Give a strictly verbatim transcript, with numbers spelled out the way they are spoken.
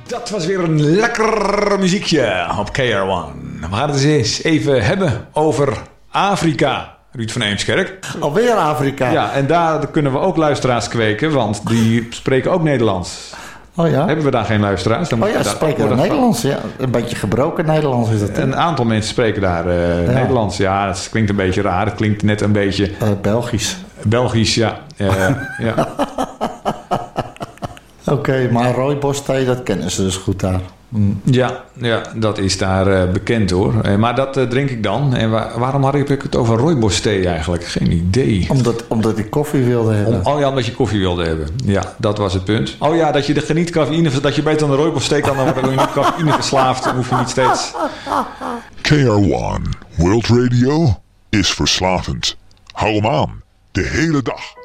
Dat was weer een lekker muziekje op K R one. We gaan het eens even hebben over Afrika. Ruud van Eemskerk. Alweer Afrika. Ja, en daar kunnen we ook luisteraars kweken, want die spreken ook Nederlands. Oh ja? Hebben we daar geen luisteraars? Dan oh ja, ze spreken daar Nederlands. Ja. Een beetje gebroken Nederlands is het. Een aantal mensen spreken daar uh, ja. Nederlands. Ja, dat klinkt een beetje raar. Het klinkt net een beetje... Uh, Belgisch. Belgisch, ja. Uh, ja. Oké, okay, maar rooibos thee, dat kennen ze dus goed daar. Mm. Ja, ja, dat is daar uh, bekend hoor. Uh, maar dat uh, drink ik dan. En wa- waarom had ik het over rooibos thee eigenlijk? Geen idee. Omdat, omdat ik koffie wilde hebben. Om, oh ja, omdat je koffie wilde hebben. Ja, dat was het punt. Oh ja, dat je de geniet cafeïne, dat je beter dan de rooibos thee kan, dan word je niet cafeïne verslaafd. Dan hoef je niet steeds... K R one World Radio is verslavend. Hou hem aan, de hele dag.